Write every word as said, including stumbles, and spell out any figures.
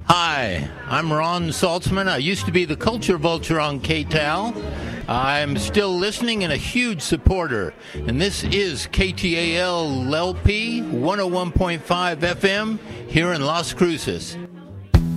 Hi, I'm Ron Saltzman. I used to be the Culture Vulture on K T A L. I'm still listening and a huge supporter. And this is K T A L L P one oh one point five F M here in Las Cruces.